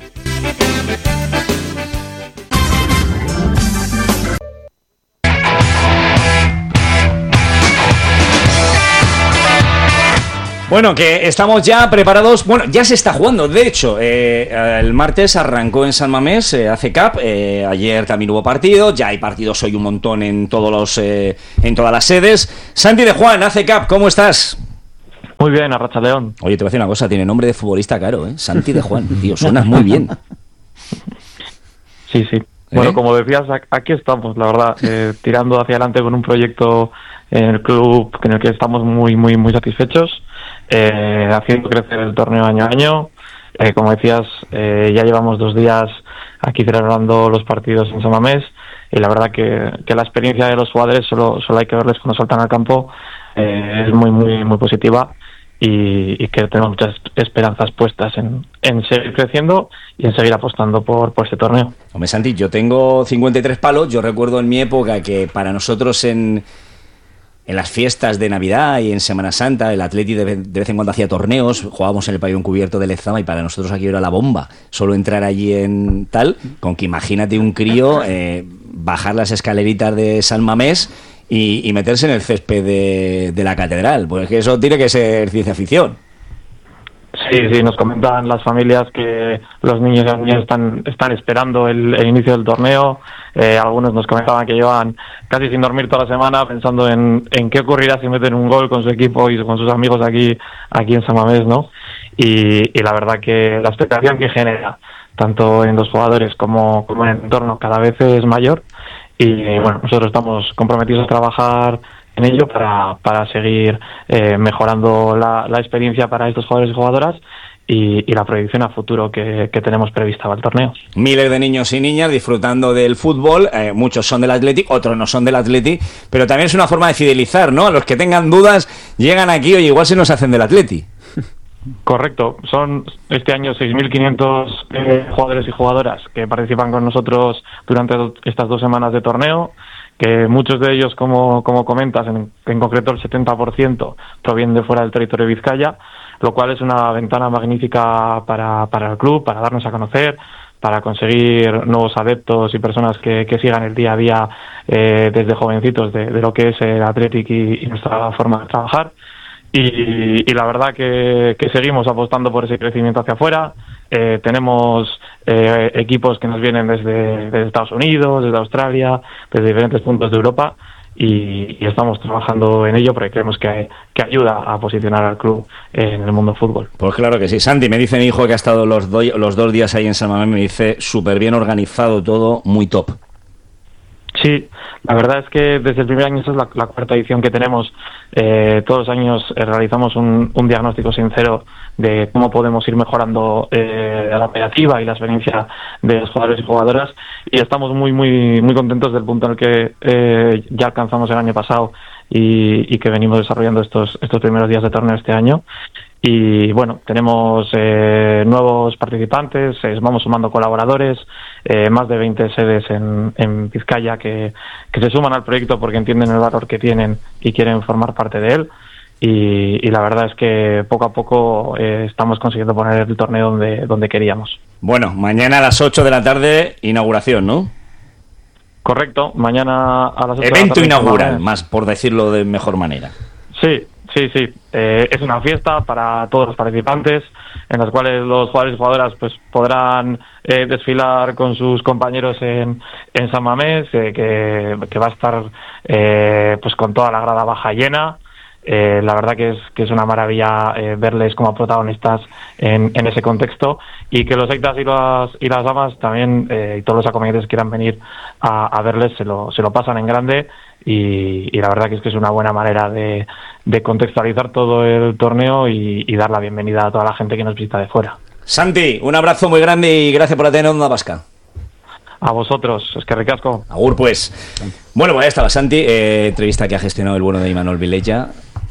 Bueno, que estamos ya preparados. Bueno, ya se está jugando. De hecho, eh, el martes arrancó en San Mamés eh, A C Cup. Eh, ayer también hubo partidos. Ya hay partidos hoy un montón en todos los, eh, en todas las sedes. Santi de Juan, A C Cup, ¿cómo estás? Muy bien, Arratsaldeon. Oye, te voy a decir una cosa. Tiene nombre de futbolista caro, ¿eh? Santi de Juan, tío, suenas muy bien. Sí, sí. Bueno, como decías, aquí estamos, la verdad, eh, tirando hacia adelante con un proyecto en el club en el que estamos muy, muy, muy satisfechos, eh, haciendo crecer el torneo año a año. Eh, como decías, eh, ya llevamos dos días aquí celebrando los partidos en San Mamés y la verdad que, que la experiencia de los jugadores, solo, solo hay que verles cuando saltan al campo, eh, es muy, muy, muy positiva. Y, y que tenemos muchas esperanzas puestas en, en seguir creciendo y en seguir apostando por, por este torneo. Hombre, Santi, yo tengo cincuenta y tres palos. Yo recuerdo en mi época que para nosotros en, en las fiestas de Navidad y en Semana Santa el Atleti de, de vez en cuando hacía torneos, jugábamos en el pabellón cubierto de Lezama y para nosotros aquí era la bomba. Solo entrar allí en tal, con que imagínate un crío eh, bajar las escaleritas de San Mamés Y, y meterse en el césped de, de la catedral, pues que eso tiene que ser ciencia ficción. Sí, sí, nos comentan las familias que los niños y las niñas están, están esperando el, el inicio del torneo. Eh, algunos nos comentaban que llevan casi sin dormir toda la semana pensando en, en qué ocurrirá si meten un gol con su equipo y con sus amigos aquí, aquí en San Mamés, ¿no? Y, y la verdad que la expectación que genera, tanto en los jugadores como, como en el entorno, cada vez es mayor. Y bueno, nosotros estamos comprometidos a trabajar en ello para, para seguir eh, mejorando la, la experiencia para estos jugadores y jugadoras y, y la proyección a futuro que, que tenemos prevista para el torneo. Miles de niños y niñas disfrutando del fútbol, eh, muchos son del Athletic, otros no son del Athletic, pero también es una forma de fidelizar, ¿no? A los que tengan dudas llegan aquí, oye, igual se nos hacen del Athletic. Correcto, son este año seis mil quinientos eh, jugadores y jugadoras que participan con nosotros durante do- estas dos semanas de torneo, que muchos de ellos, como, como comentas, en, en concreto el setenta por ciento provienen de fuera del territorio de Vizcaya, lo cual es una ventana magnífica para, para el club, para darnos a conocer, para conseguir nuevos adeptos y personas que, que sigan el día a día eh, desde jovencitos de, de lo que es el Athletic y, y nuestra forma de trabajar. Y, y la verdad que, que seguimos apostando por ese crecimiento hacia afuera. Eh, tenemos eh, equipos que nos vienen desde, desde Estados Unidos, desde Australia, desde diferentes puntos de Europa y, y estamos trabajando en ello porque creemos que, que ayuda a posicionar al club en el mundo del fútbol. Pues claro que sí. Santi, me dice mi hijo que ha estado los, do- los dos días ahí en San Mamés, me dice súper bien organizado todo, muy top. Sí, la verdad es que desde el primer año, esta es la, la cuarta edición que tenemos, eh, todos los años eh, realizamos un, un diagnóstico sincero de cómo podemos ir mejorando eh, la operativa y la experiencia de los jugadores y jugadoras y estamos muy muy muy contentos del punto en el que eh, ya alcanzamos el año pasado y, y que venimos desarrollando estos estos primeros días de torneo este año. Y bueno, tenemos eh, nuevos participantes, eh, vamos sumando colaboradores, eh, más de veinte sedes en, en Vizcaya que, que se suman al proyecto porque entienden el valor que tienen y quieren formar parte de él. Y, y la verdad es que poco a poco eh, estamos consiguiendo poner el torneo donde, donde queríamos. Bueno, mañana a las ocho de la tarde, inauguración, ¿no? Correcto, mañana a las ocho de la Evento tarde. inaugural, más por decirlo de mejor manera. Sí, sí, sí. Eh, es una fiesta para todos los participantes, en las cuales los jugadores y jugadoras pues podrán eh, desfilar con sus compañeros en, en San Mamés, eh, que, que va a estar eh, pues con toda la grada baja llena. Eh, la verdad que es que es una maravilla eh, verles como protagonistas en, en ese contexto y que los sectas y las y las damas también eh, y todos los acompañantes que quieran venir a, a verles se lo se lo pasan en grande y, y la verdad que es que es una buena manera de, de contextualizar todo el torneo y, y dar la bienvenida a toda la gente que nos visita de fuera. Santi, un abrazo muy grande y gracias por atender Onda Vasca. A vosotros, es que ricasco. Agur, pues. Bueno, pues ahí estaba Santi, eh, entrevista que ha gestionado el bueno de Imanol Vilella.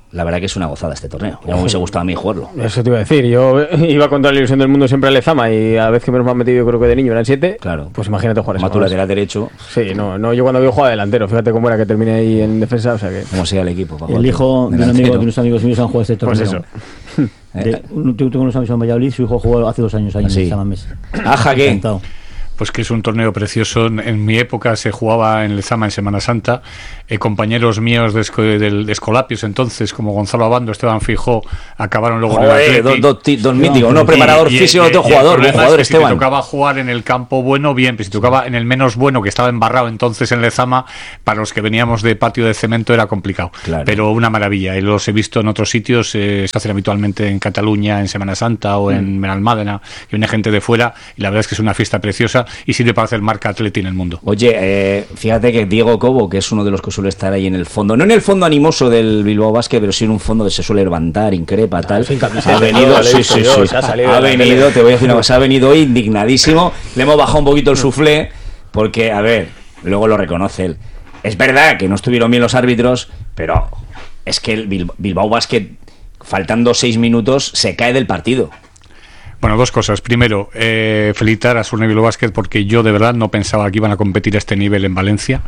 la verdad que es una gozada este torneo. Ya me hubiese gustado a mí jugarlo. Eso te iba a decir. Yo iba con toda la ilusión del mundo siempre al Lezama y a la vez que menos me han metido, yo creo que de niño eran siete. Claro. Pues imagínate jugar Como eso. tú lateral derecho. Sí, no, no, yo cuando veo jugar delantero, fíjate cómo era que terminé ahí en defensa, o sea que... Cómo sea el equipo. El hijo de un amigo de unos amigos míos han jugado este torneo. Pues eso. De, un, tengo unos amigos en Valladolid, su hijo jugó hace dos años ahí en el Samamés. Aja, ¿qué? Pues que es un torneo precioso. En mi época se jugaba en Lezama en Semana Santa. Eh, compañeros míos de, esco, de, de Escolapios entonces, como Gonzalo Abando, Esteban Fijó, acabaron luego Joder, en el Atleti. Dos do, do, míticos, no preparador y, físico, otro jugador, buen jugador, es que Esteban. Si te tocaba jugar en el campo bueno, bien, pero si te tocaba en el menos bueno, que estaba embarrado entonces en Lezama, para los que veníamos de patio de cemento era complicado. Claro. Pero una maravilla. Y los he visto en otros sitios, eh, se hacen habitualmente en Cataluña, en Semana Santa o en Benalmádena, que viene gente de fuera, y la verdad es que es una fiesta preciosa y sirve para hacer marca Atleti en el mundo. Oye, eh, fíjate que Diego Cobo, que es uno de los que suele estar ahí en el fondo, no en el fondo animoso del Bilbao Basket, pero sí en un fondo que se suele levantar, increpa, tal. Ha venido, sí, sí, sí, ha venido, te voy a decir una cosa, ha venido hoy indignadísimo. Le hemos bajado un poquito el suflé, porque, a ver, luego lo reconoce él. Es verdad que no estuvieron bien los árbitros, pero es que el Bilbao Basket, faltando seis minutos, se cae del partido. Bueno, dos cosas. Primero, eh, felicitar a Surne Bilbao Basket porque yo de verdad no pensaba que iban a competir a este nivel en Valencia.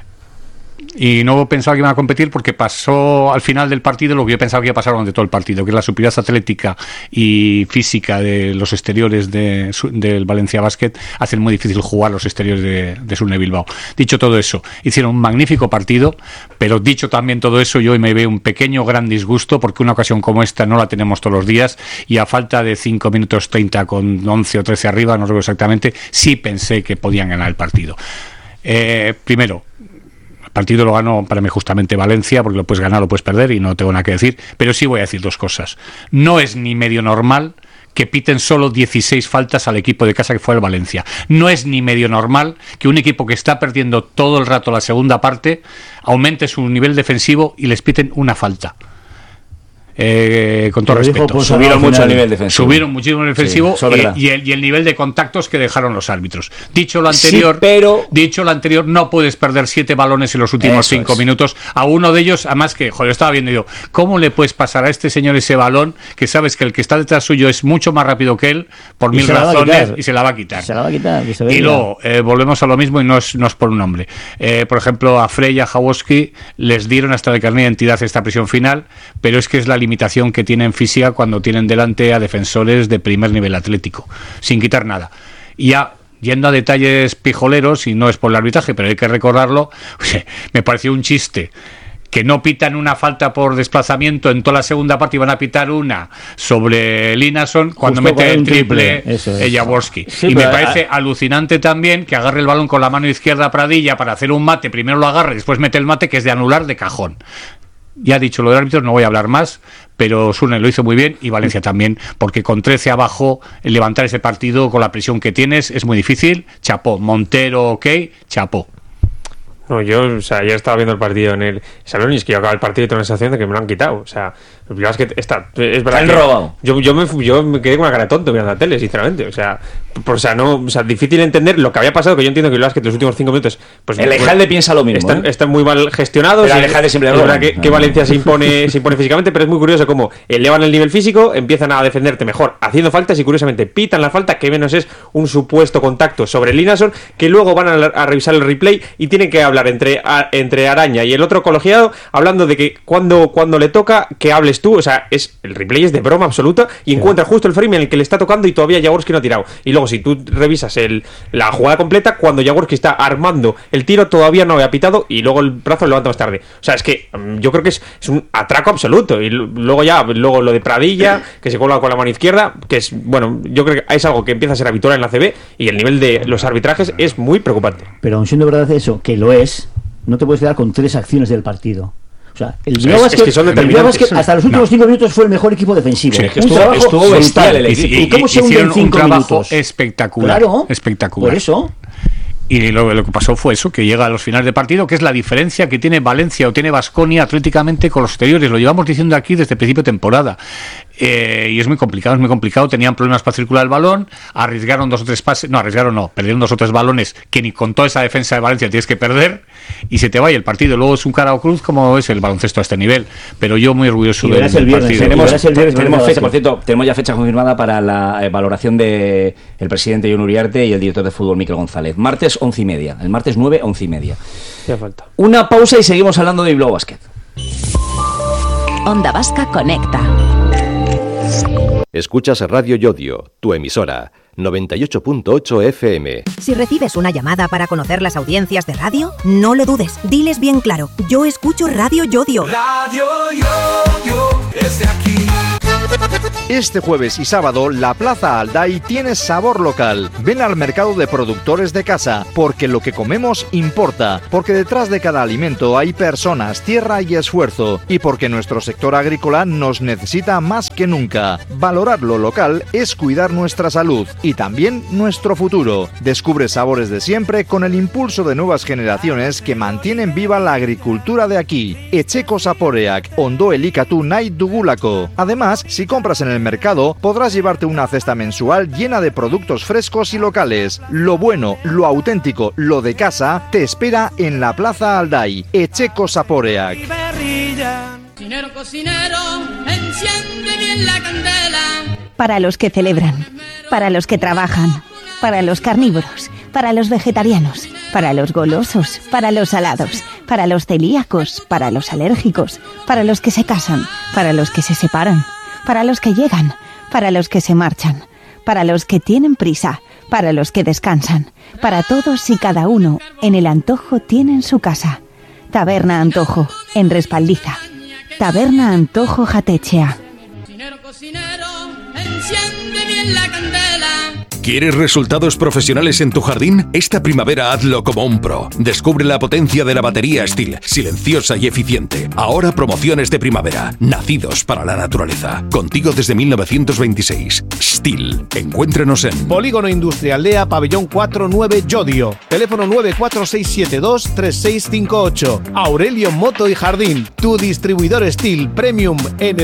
Y no pensaba que iban a competir porque pasó al final del partido lo que yo pensaba que iba a pasar durante todo el partido, que es la superioridad atlética y física de los exteriores de, del Valencia Basket hacen muy difícil jugar los exteriores de, de Surne Bilbao. Dicho todo eso, hicieron un magnífico partido, pero dicho también todo eso, yo hoy me veo un pequeño gran disgusto porque una ocasión como esta no la tenemos todos los días y a falta de cinco minutos treinta con once o trece arriba, no recuerdo exactamente, sí pensé que podían ganar el partido. Eh, primero, el partido lo ganó para mí justamente Valencia, porque lo puedes ganar, lo puedes perder y no tengo nada que decir, pero sí voy a decir dos cosas. No es ni medio normal que piten solo dieciséis faltas al equipo de casa que fue el Valencia. No es ni medio normal que un equipo que está perdiendo todo el rato la segunda parte aumente su nivel defensivo y les piten una falta. Eh, con todo respeto, pues, subieron mucho el nivel defensivo. Subieron muchísimo el defensivo sí, y, y, el, y el nivel de contactos que dejaron los árbitros. Dicho lo anterior, sí, pero... dicho lo anterior, no puedes perder siete balones en los últimos Eso cinco es. minutos. A uno de ellos, además que, joder, estaba viendo yo, ¿cómo le puedes pasar a este señor ese balón que sabes que el que está detrás suyo es mucho más rápido que él por y mil razones y se la va a quitar? Se la va a quitar. Y, se y luego eh, volvemos a lo mismo y no es, no es por un nombre. Eh, por ejemplo, a Frey y a Jaworski les dieron hasta el carnet de identidad esta presión final, pero es que es la limitación que tiene en física cuando tienen delante a defensores de primer nivel atlético, sin quitar nada. Y ya yendo a detalles pijoleros, y no es por el arbitraje, pero hay que recordarlo, me pareció un chiste que no pitan una falta por desplazamiento en toda la segunda parte y van a pitar una sobre Linason cuando Justo mete el triple, triple Jaworski. Sí, y me parece a... alucinante también que agarre el balón con la mano izquierda a Pradilla para hacer un mate, primero lo agarre, después mete el mate, que es de anular de cajón. Ya dicho lo de árbitros, no voy a hablar más, pero Surne lo hizo muy bien y Valencia también, porque con trece abajo levantar ese partido con la presión que tienes es muy difícil. Chapó. Montero, ok, chapó. No, yo, o sea, yo estaba viendo el partido en el salón y es que yo acabo el partido y tengo la sensación de que me lo han quitado. O sea, el básquet está, es verdad. ¿Te han robado? Yo, yo, me, yo me quedé con una cara de tonto mirando la tele, sinceramente. O sea, por, o sea, no, o sea, difícil entender lo que había pasado, que yo entiendo que el básquet los últimos cinco minutos. Pues, el Ejalde pues, piensa lo mismo. Están, ¿eh? están muy mal gestionados. Pero el Ejalde siempre es verdad que, que Valencia se impone, se impone físicamente, pero es muy curioso cómo elevan el nivel físico, empiezan a defenderte mejor haciendo faltas y curiosamente pitan la falta, que menos es un supuesto contacto sobre el Linason, que luego van a, a revisar el replay y tienen que hablar entre. A, entre Araña y el otro colegiado hablando de que cuando, cuando le toca que hables tú, o sea, es el replay es de broma absoluta y sí. Encuentra justo el frame en el que le está tocando y todavía Jaworski no ha tirado. Y luego si tú revisas el, la jugada completa, cuando Jaworski está armando el tiro todavía no había pitado y luego el brazo lo levanta más tarde. O sea, es que um, yo creo que es, es un atraco absoluto. Y luego ya, luego lo de Pradilla, que se cuelga con la mano izquierda, que es, bueno, yo creo que es algo que empieza a ser habitual en la A C B y el nivel de los arbitrajes es muy preocupante. Pero aun siendo verdad eso, que lo es, no te puedes quedar con tres acciones del partido. O sea, el Bilbao Basket, es que son determinantes. Es que hasta los últimos no. cinco minutos fue el mejor equipo defensivo. Sí, un estuvo, trabajo estuvo bestial el equipo. ¿Y, y cómo se hunde en cinco un trabajo minutos? Espectacular. Claro, espectacular. Por eso. Y lo, lo que pasó fue eso, que llega a los finales de partido, que es la diferencia que tiene Valencia o tiene Baskonia atléticamente con los exteriores. Lo llevamos diciendo aquí desde el principio de temporada. Eh, y es muy complicado, es muy complicado. Tenían problemas para circular el balón, arriesgaron dos o tres pases, no, arriesgaron no, perdieron dos o tres balones que ni con toda esa defensa de Valencia tienes que perder. y se te vaya el partido. Luego es un cara o cruz como es el baloncesto a este nivel. Pero yo muy orgulloso del, del partido. Tenemos, tenemos fecha, por cierto, tenemos ya fecha confirmada para la eh, valoración de el presidente Jon Uriarte y el director de fútbol Mikel González. Martes once y media. El martes nueve, once y media. Ya falta. Una pausa y seguimos hablando de Bilbao Basket. Onda Vasca Conecta. Escuchas Radio Yodio, tu emisora, noventa y ocho punto ocho F M. Si recibes una llamada para conocer las audiencias de radio, no lo dudes, diles bien claro, yo escucho Radio Yodio. Radio Yodio es de aquí. Este jueves y sábado, la Plaza Alday tiene sabor local. Ven al mercado de productores de casa, porque lo que comemos importa, porque detrás de cada alimento hay personas, tierra y esfuerzo, y porque nuestro sector agrícola nos necesita más que nunca. Valorar lo local es cuidar nuestra salud y también nuestro futuro. Descubre sabores de siempre con el impulso de nuevas generaciones que mantienen viva la agricultura de aquí. Etxeko Zaporeak, Ondo Elikatu nahi dugulako. Además, si compras en el mercado, podrás llevarte una cesta mensual llena de productos frescos y locales. Lo bueno, lo auténtico, lo de casa, te espera en la Plaza Alday. Etxeko Zaporeak. Cocinero, cocinero, enciende bien la candela. Para los que celebran, para los que trabajan, para los carnívoros, para los vegetarianos, para los golosos, para los salados, para los celíacos, para los alérgicos, para los que se casan, para los que se separan, para los que llegan, para los que se marchan, para los que tienen prisa, para los que descansan, para todos y cada uno, en el Antojo tienen su casa. Taberna Antojo, en Respaldiza. Taberna Antojo Jatechea. Cocinero, cocinero, enciende bien la candela. ¿Quieres resultados profesionales en tu jardín? Esta primavera hazlo como un pro. Descubre la potencia de la batería Stihl, silenciosa y eficiente. Ahora promociones de primavera, nacidos para la naturaleza. Contigo desde mil novecientos veintiséis. Stihl. Encuéntrenos en Polígono Industrial Lea, Pabellón cuatro nueve Yodio. Teléfono nueve cuatro seis siete dos tres seis cinco ocho. Aurelio Moto y Jardín, tu distribuidor Stihl Premium en el